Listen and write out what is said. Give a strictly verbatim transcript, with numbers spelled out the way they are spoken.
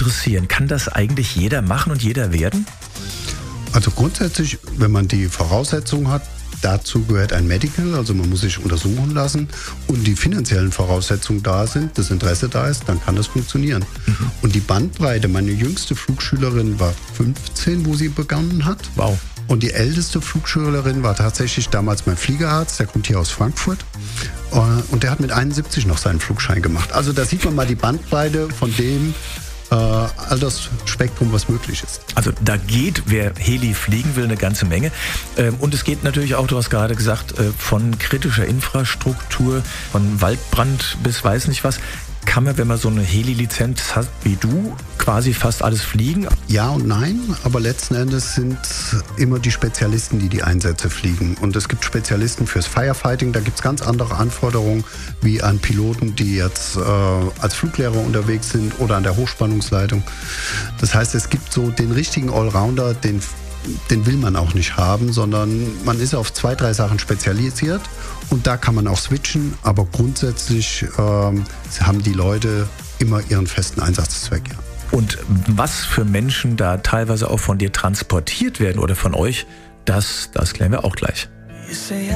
interessieren. Kann das eigentlich jeder machen und jeder werden? Also grundsätzlich, wenn man die Voraussetzungen hat, dazu gehört ein Medical, also man muss sich untersuchen lassen und die finanziellen Voraussetzungen da sind, das Interesse da ist, dann kann das funktionieren. Mhm. Und die Bandbreite, meine jüngste Flugschülerin war fünfzehn, wo sie begonnen hat. Wow. Und die älteste Flugschülerin war tatsächlich damals mein Fliegerarzt, der kommt hier aus Frankfurt. Und der hat mit einundsiebzig noch seinen Flugschein gemacht. Also da sieht man mal die Bandbreite von dem äh, Altersspektrum, was möglich ist. Also da geht, wer Heli fliegen will, eine ganze Menge. Ähm, und es geht natürlich auch, du hast gerade gesagt, äh, von kritischer Infrastruktur, von Waldbrand bis weiß nicht was. Kann man, wenn man so eine Heli-Lizenz hat wie du, quasi fast alles fliegen? Ja und nein, aber letzten Endes sind immer die Spezialisten, die die Einsätze fliegen. Und es gibt Spezialisten fürs Firefighting, da gibt es ganz andere Anforderungen wie an Piloten, die jetzt äh, als Fluglehrer unterwegs sind oder an der Hochspannungsleitung. Das heißt, es gibt so den richtigen Allrounder, den den will man auch nicht haben, sondern man ist auf zwei, drei Sachen spezialisiert und da kann man auch switchen, aber grundsätzlich ähm, haben die Leute immer ihren festen Einsatzzweck. Ja. Und was für Menschen da teilweise auch von dir transportiert werden oder von euch, das, das klären wir auch gleich.